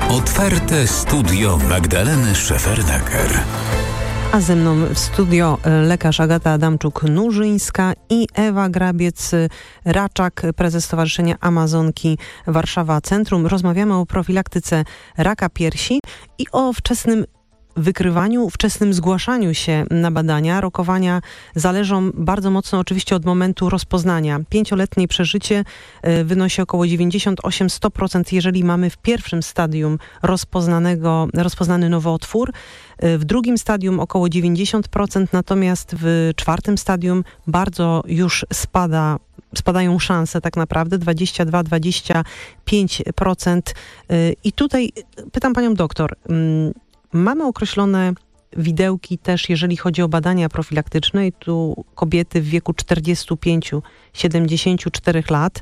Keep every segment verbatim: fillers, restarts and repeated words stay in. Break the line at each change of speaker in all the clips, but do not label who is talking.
Otwarte studio Magdaleny Szefernaker.
A ze mną w studio lekarz Agata Adamczuk-Nurzyńska i Ewa Grabiec-Raczak, prezes Stowarzyszenia Amazonki Warszawa Centrum. Rozmawiamy o profilaktyce raka piersi i o wczesnym wykrywaniu, wczesnym zgłaszaniu się na badania. Rokowania zależą bardzo mocno oczywiście od momentu rozpoznania. Pięcioletnie przeżycie wynosi około dziewięćdziesiąt osiem do stu procent, jeżeli mamy w pierwszym stadium rozpoznanego, rozpoznany nowotwór. W drugim stadium około dziewięćdziesiąt procent, natomiast w czwartym stadium bardzo już spada spadają szanse tak naprawdę, dwadzieścia dwa do dwudziestu pięciu procent. I tutaj pytam panią doktor, mamy określone widełki też, jeżeli chodzi o badania profilaktyczne i tu kobiety w wieku czterdziestu pięciu do siedemdziesięciu czterech lat.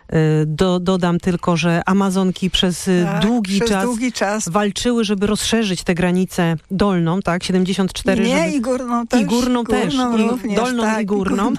Do, dodam tylko, że Amazonki przez, tak, długi,
przez
czas
długi czas
walczyły, żeby rozszerzyć tę granicę dolną, tak, siedemdziesiąt cztery.
Nie,
żeby,
i górną też.
I górną,
górną
też,
również,
i dolną
tak,
i górną.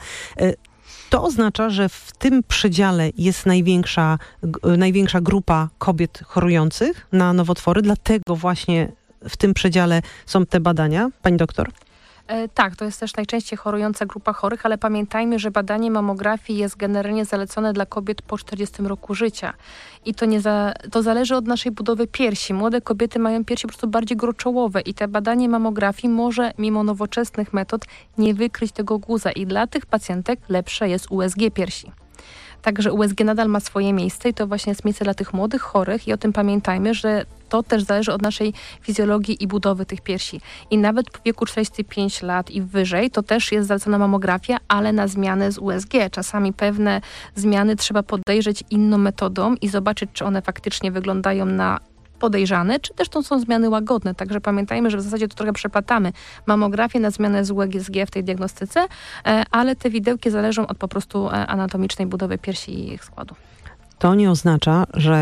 To oznacza, że w tym przedziale jest największa, największa grupa kobiet chorujących na nowotwory, dlatego właśnie w tym przedziale są te badania, pani doktor?
E, tak, to jest też najczęściej chorująca grupa chorych, ale pamiętajmy, że badanie mamografii jest generalnie zalecone dla kobiet po czterdziestym roku życia. I to, nie za, to zależy od naszej budowy piersi. Młode kobiety mają piersi po prostu bardziej groczołowe i te badanie mamografii może mimo nowoczesnych metod nie wykryć tego guza i dla tych pacjentek lepsze jest U S G piersi. Także U S G nadal ma swoje miejsce i to właśnie jest miejsce dla tych młodych chorych i o tym pamiętajmy, że to też zależy od naszej fizjologii i budowy tych piersi. I nawet w wieku czterdziestu pięciu lat i wyżej to też jest zalecona mamografia, ale na zmianę z U S G. Czasami pewne zmiany trzeba podejrzeć inną metodą i zobaczyć, czy one faktycznie wyglądają na podejrzane, czy też to są zmiany łagodne. Także pamiętajmy, że w zasadzie to trochę przeplatamy mamografię na zmianę z U S G w tej diagnostyce, ale te widełki zależą od po prostu anatomicznej budowy piersi i ich składu.
To nie oznacza, że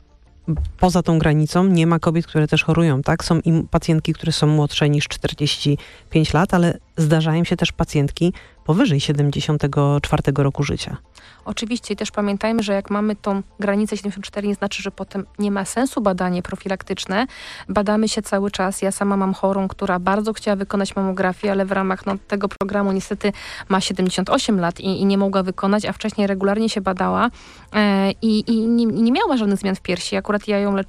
poza tą granicą nie ma kobiet, które też chorują, tak? Są im pacjentki, które są młodsze niż czterdzieści pięć lat, ale zdarzają się też pacjentki powyżej siedemdziesiątego czwartego roku życia.
Oczywiście i też pamiętajmy, że jak mamy tą granicę siedemdziesiąt cztery, nie znaczy, że potem nie ma sensu badanie profilaktyczne. Badamy się cały czas. Ja sama mam chorą, która bardzo chciała wykonać mamografię, ale w ramach no, tego programu niestety ma siedemdziesiąt osiem lat i, i nie mogła wykonać, a wcześniej regularnie się badała e, i, i nie, nie miała żadnych zmian w piersi. Akurat ja ją